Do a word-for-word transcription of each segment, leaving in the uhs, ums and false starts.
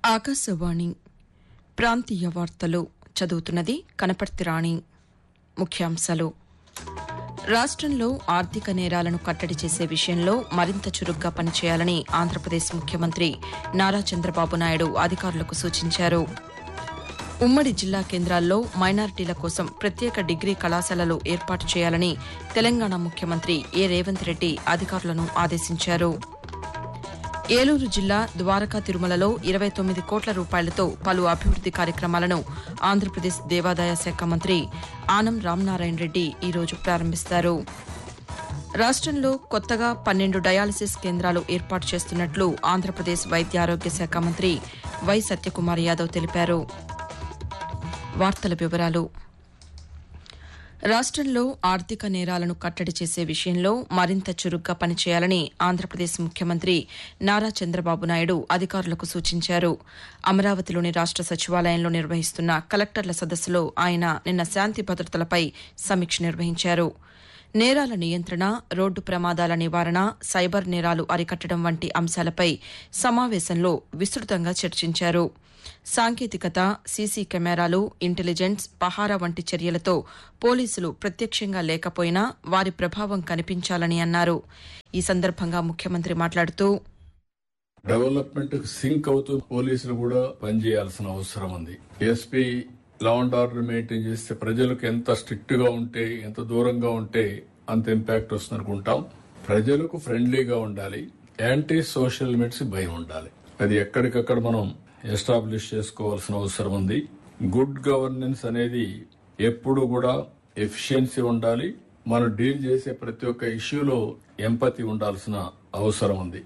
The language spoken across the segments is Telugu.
ఆకాశవాణి ప్రాంతీయ వార్తలు చదువుతున్నది కనపర్తి రాణి. ముఖ్యాంశాలు: రాష్టంలో ఆర్థిక నేరాలను కట్టడి చేసే విషయంలో మరింత చురుగ్గా పనిచేయాలని ఆంధ్రప్రదేశ్ ముఖ్యమంత్రి నారా చంద్రబాబు నాయుడు అధికారులకు సూచించారు. ఉమ్మడి జిల్లా కేంద్రాల్లో మైనారిటీల కోసం ప్రత్యేక డిగ్రీ కళాశాలలు ఏర్పాటు చేయాలని తెలంగాణ ముఖ్యమంత్రి ఏ రేవంత్ రెడ్డి అధికారులను ఆదేశించారు. ఏలూరు జిల్లా ద్వారకా తిరుమలలో ఇరవై తొమ్మిది కోట్ల రూపాయలతో పలు అభివృద్ది కార్యక్రమాలను ఆంధ్రప్రదేశ్ దేవాదాయ శాఖ మంత్రి ఆనం రామనారాయణ రెడ్డి ఈరోజు ప్రారంభిస్తారు. రాష్టంలో కొత్తగా పన్నెండు డయాలసిస్ కేంద్రాలు ఏర్పాటు చేస్తున్నట్లు ఆంధ్రప్రదేశ్ వైద్య ఆరోగ్య శాఖ మంత్రి వై సత్యకుమార్ యాదవ్ తెలిపారు. వార్తల వివరాలు: రాష్టంలో ఆర్థిక నేరాలను కట్టడి చేసే విషయంలో మరింత చురుగ్గా పనిచేయాలని ఆంధ్రప్రదేశ్ ముఖ్యమంత్రి నారా చంద్రబాబు నాయుడు అధికారులకు సూచించారు. అమరావతిలోని రాష్ట సచివాలయంలో నిర్వహిస్తున్న కలెక్టర్ల సదస్సులో ఆయన నిన్న శాంతి భద్రతలపై సమీక్ష నిర్వహించారు. నేరాల నియంత్రణ, రోడ్డు ప్రమాదాల నివారణ, సైబర్ నేరాలు అరికట్టడం వంటి అంశాలపై సమావేశంలో విస్తృతంగా చర్చించారు. సాంకేతికత, సీసీ కెమెరాలు, ఇంటెలిజెన్స్, పహారా వంటి చర్యలతో పోలీసులు ప్రత్యక్షంగా లేకపోయినా వారి ప్రభావం కనిపించాలని అన్నారు. ఈ సందర్భంగా ముఖ్యమంత్రి మాట్లాడుతూ, డెవలప్మెంట్ సింక్ అవుతూ పోలీసులు కూడా పనిచేయాల్సిన అవసరం ఉంది. SP law and order maintain చేస్తే ప్రజలకు ఎంత స్ట్రిక్ట్ గా ఉంటే, ఎంత దూరంగా ఉంటే అంత ఇంపాక్ట్ వస్తుంది అనుకుంటాం. ప్రజలకు ఫ్రెండ్లీగా ఉండాలి, యాంటీ సోషల్ ఎలిమెంట్స్ భయం ఉండాలి. అది ఎక్కడికక్కడ మనం ఎస్టాబ్లిష్ చేసుకోవాల్సిన అవసరం ఉంది. గుడ్ గవర్నెన్స్ అనేది ఎప్పుడు కూడా ఎఫిషియన్సీ ఉండాలి. మనం డీల్ చేసే ప్రతి ఒక్క ఇష్యూలో ఎంపతి ఉండాల్సిన అవసరం ఉంది.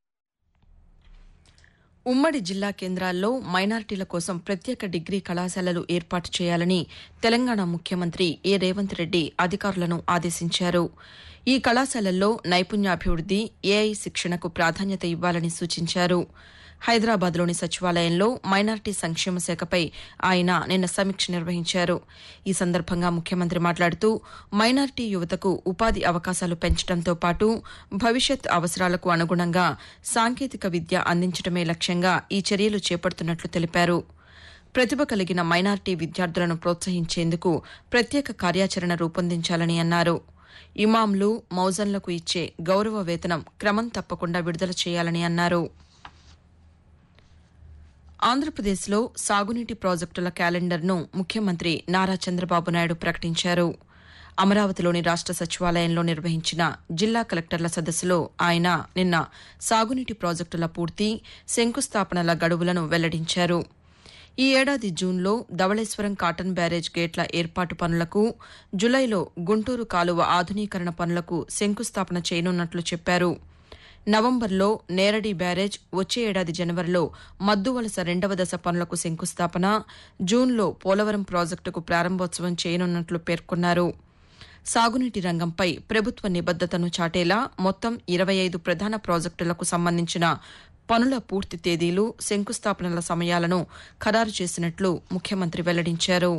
ఉమ్మడి జిల్లా కేంద్రాల్లో మైనారిటీల కోసం ప్రత్యేక డిగ్రీ కళాశాలలు ఏర్పాటు చేయాలని తెలంగాణ ముఖ్యమంత్రి ఏ రేవంత్ రెడ్డి అధికారులను ఆదేశించారు. ఈ కళాశాలల్లో నైపుణ్యాభివృద్ది, ఏఐ శిక్షణకు ప్రాధాన్యత ఇవ్వాలని సూచించారు. హైదరాబాద్లోని సచివాలయంలో మైనారిటీ సంక్షేమ శాఖపై ఆయన నిన్న సమీక్ష నిర్వహించారు. ఈ సందర్భంగా ముఖ్యమంత్రి మాట్లాడుతూ, మైనారిటీ యువతకు ఉపాధి అవకాశాలు పెంచడంతో పాటు భవిష్యత్ అవసరాలకు అనుగుణంగా సాంకేతిక విద్య అందించడమే లక్ష్యంగా ఈ చర్యలు చేపడుతున్నట్లు తెలిపారు. ప్రతిభ కలిగిన మైనారిటీ విద్యార్థులను ప్రోత్సహించేందుకు ప్రత్యేక కార్యాచరణ రూపొందించాలని అన్నారు. ఇమాంలు, మౌజన్లకు ఇచ్చే గౌరవ వేతనం క్రమం తప్పకుండా విడుదల చేయాలని అన్నారు. ఆంధ్రప్రదేశ్లో సాగునీటి ప్రాజెక్టుల క్యాలెండర్ను ముఖ్యమంత్రి నారా చంద్రబాబు నాయుడు ప్రకటించారు. అమరావతిలోని రాష్ట సచివాలయంలో నిర్వహించిన జిల్లా కలెక్టర్ల సదస్సులో ఆయన నిన్న సాగునీటి ప్రాజెక్టుల పూర్తి, శంకుస్థాపనల గడువులను వెల్లడించారు. ఈ ఏడాది జూన్లో ధవళేశ్వరం కాటన్ బ్యారేజ్ గేట్ల ఏర్పాటు పనులకు, జులైలో గుంటూరు కాలువ ఆధునీకరణ పనులకు శంకుస్థాపన చేయనున్నట్లు చెప్పారు. నవంబర్లో నేరడి బ్యారేజ్, వచ్చే ఏడాది జనవరిలో మద్దువలస రెండవ దశ పనులకు శంకుస్థాపన, జూన్లో పోలవరం ప్రాజెక్టుకు ప్రారంభోత్సవం చేయనున్నట్లు పేర్కొన్నారు. సాగునీటి రంగంపై ప్రభుత్వ నిబద్దతను చాటేలా మొత్తం ఇరవై ఐదు ప్రధాన ప్రాజెక్టులకు సంబంధించిన పనుల పూర్తి తేదీలు, శంకుస్థాపనల సమయాలను ఖరారు చేసినట్లు ముఖ్యమంత్రి వెల్లడించారు.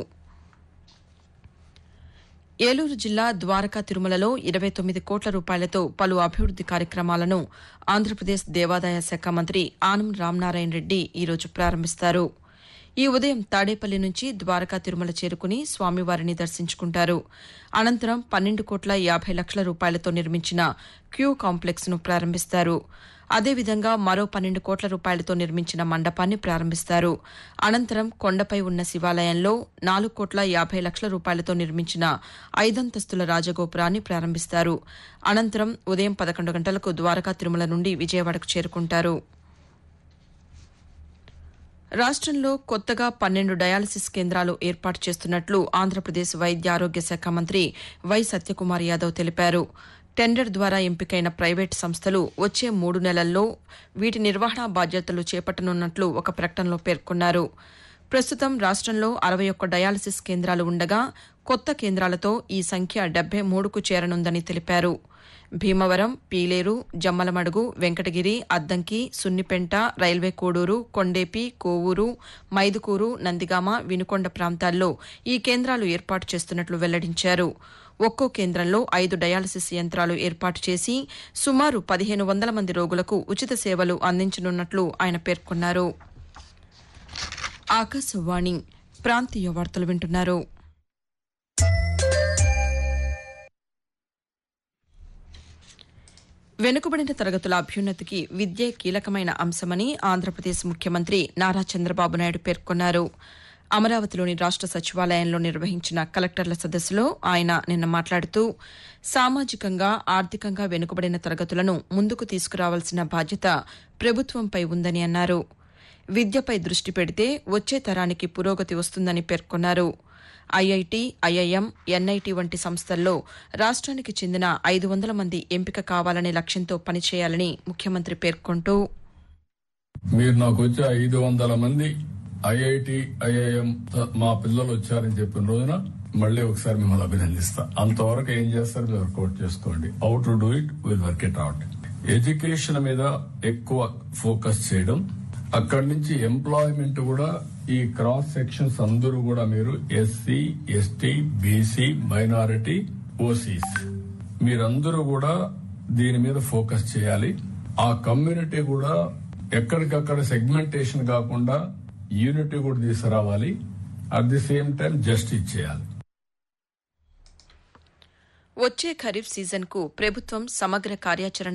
ఏలూరు జిల్లా ద్వారకా తిరుమలలో ఇరవై తొమ్మిది కోట్ల రూపాయలతో పలు అభివృద్ది కార్యక్రమాలను ఆంధ్రప్రదేశ్ దేవాదాయ శాఖ మంత్రి ఆనం రామనారాయణ రెడ్డి ఈరోజు ప్రారంభిస్తారు. ఈ ఉదయం తాడేపల్లి నుంచి ద్వారకా తిరుమల చేరుకుని స్వామివారిని దర్శించుకుంటారు. అనంతరం పన్నెండు కోట్ల యాభై లక్షల రూపాయలతో నిర్మించిన క్యూ కాంప్లెక్స్ ను ప్రారంభిస్తారు. అదేవిధంగా మరో పన్నెండు కోట్ల రూపాయలతో నిర్మించిన మండపాన్ని ప్రారంభిస్తారు. అనంతరం కొండపై ఉన్న శివాలయంలో నాలుగు కోట్ల యాభై లక్షల రూపాయలతో నిర్మించిన ఐదంతస్తుల రాజగోపురాన్ని ప్రారంభిస్తారు. అనంతరం ఉదయం పదకొండు గంటలకు ద్వారకా తిరుమల నుండి విజయవాడకు చేరుకుంటారు. రాష్టంలో కొత్తగా పన్నెండు డయాలసిస్ కేంద్రాలు ఏర్పాటు చేస్తున్నట్లు ఆంధ్రప్రదేశ్ వైద్య ఆరోగ్య శాఖ మంత్రి వై సత్యకుమార్ యాదవ్ తెలిపారు. టెండర్ ద్వారా ఎంపికైన ప్రైవేటు సంస్థలు వచ్చే మూడు నెలల్లో వీటి నిర్వహణా బాధ్యతలు చేపట్టనున్నట్లు ఒక ప్రకటనలో పేర్కొన్నారు. ప్రస్తుతం రాష్టంలో అరవై ఒక్క డయాలసిస్ కేంద్రాలు ఉండగా కొత్త కేంద్రాలతో ఈ సంఖ్య డెబ్బై మూడుకు చేరనుందని తెలిపారు. భీమవరం, పీలేరు, జమ్మలమడుగు, వెంకటగిరి, అద్దంకి, సున్నిపెంట, రైల్వే కోడూరు, కొండేపి, కోవూరు, మైదుకూరు, నందిగామ, వినుకొండ ప్రాంతాల్లో ఈ కేంద్రాలు ఏర్పాటు చేస్తున్నట్లు వెల్లడించారు. ఒక్కో కేంద్రంలో ఐదు డయాలసిస్ యంత్రాలు ఏర్పాటు చేసి సుమారు పదిహేను వందల మంది రోగులకు ఉచిత సేవలు అందించనున్నట్లు ఆయన పేర్కొన్నారు. ఆకాశవాణి ప్రాంతీయ వార్తలు వింటున్నారు. వెనుకబడిన తరగతుల అభ్యున్నతికి విద్యే కీలకమైన అంశమని ఆంధ్రప్రదేశ్ ముఖ్యమంత్రి నారా చంద్రబాబు నాయుడు పేర్కొన్నారు. అమరావతిలోని రాష్ట సచివాలయంలో నిర్వహించిన కలెక్టర్ల సదస్సులో ఆయన నిన్న మాట్లాడుతూ సామాజికంగా ఆర్థికంగా వెనుకబడిన తరగతులను ముందుకు తీసుకురావాల్సిన బాధ్యత ప్రభుత్వంపై ఉందని అన్నారు. విద్యపై దృష్టి పెడితే వచ్చే తరానికి పురోగతి వస్తుందని పేర్కొన్నారు. ఐఐటి, ఐఐఎం, ఎన్ఐటి వంటి సంస్థల్లో రాష్ట్రానికి చెందిన ఐదు వందల మంది ఎంపిక కావాలనే లక్ష్యంతో పనిచేయాలని ముఖ్యమంత్రి పేర్కొంటూ మీరు నాకు వచ్చే ఐదు వందల మంది ఐఐటి, ఐఐఎం మా పిల్లలు వచ్చారని చెప్పిన రోజున మళ్ళీ ఒకసారి మిమ్మల్ని అభినందిస్తా. అంతవరకు ఏం చేస్తారు మీరు వర్కౌట్ చేసుకోండి. How to do it will work it out. Education మీద ఎక్కువ ఫోకస్ చేయడం, అక్కడి నుంచి ఎంప్లాయ్మెంట్ కూడా ఈ క్రాస్ సెక్షన్స్ అందరూ కూడా మీరు SC, ST, BC, minority, OCs మీరందరూ కూడా దీని మీద ఫోకస్ చేయాలి. ఆ కమ్యూనిటీ కూడా ఎక్కడికక్కడ సెగ్మెంటేషన్ కాకుండా యూనిటీ కూడా తీసుకురావాలి. At the same time justice చేయాలి. వచ్చే ఖరీఫ్ సీజన్కు ప్రభుత్వం సమగ్ర కార్యాచరణ